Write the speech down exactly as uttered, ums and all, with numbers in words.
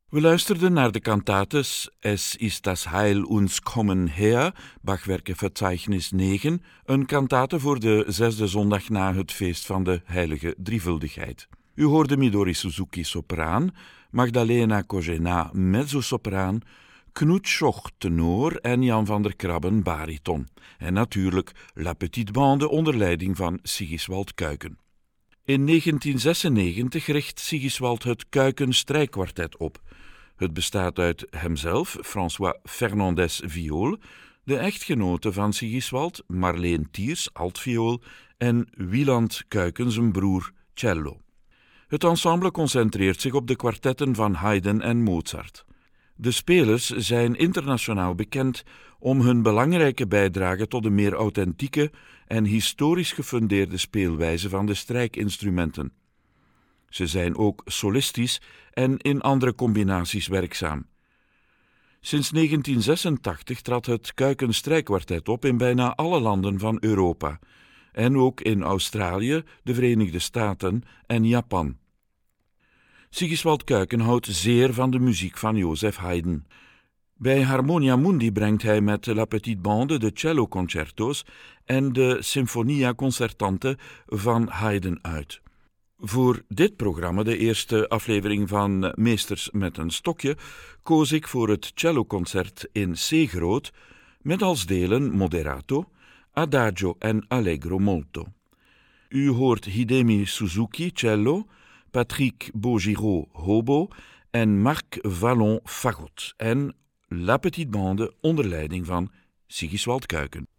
We luisterden naar de cantates Es ist das Heil uns kommen her, Bachwerkenverzeichnis negen, een cantate voor de zesde zondag na het feest van de heilige drievuldigheid. U hoorde Midori Suzuki sopraan, Magdalena Kojena mezzosopraan, Knut Schoch tenor en Jan van der Krabben bariton. En natuurlijk La Petite Bande onder leiding van Sigiswald Kuiken. In negentien zesennegentig richt Sigiswald het Kuiken Strijkkwartet op. Het bestaat uit hemzelf, François Fernandez viool, de echtgenote van Sigiswald, Marleen Thiers altviool en Wieland Kuiken zijn broer cello. Het ensemble concentreert zich op de kwartetten van Haydn en Mozart. De spelers zijn internationaal bekend om hun belangrijke bijdrage tot de meer authentieke en historisch gefundeerde speelwijze van de strijkinstrumenten. Ze zijn ook solistisch en in andere combinaties werkzaam. Sinds negentien zesentachtig trad het Kuiken Strijkkwartet op in bijna alle landen van Europa en ook in Australië, de Verenigde Staten en Japan. Sigiswald Kuiken houdt zeer van de muziek van Joseph Haydn. Bij Harmonia Mundi brengt hij met La Petite Bande de celloconcerto's en de Sinfonia Concertante van Haydn uit. Voor dit programma, de eerste aflevering van Meesters met een stokje, koos ik voor het celloconcert in C groot, met als delen moderato, adagio en allegro molto. U hoort Hidemi Suzuki cello, Patrick Beaugiraud hobo en Marc Vallon fagot en La Petite Bande onder leiding van Sigiswald Kuiken.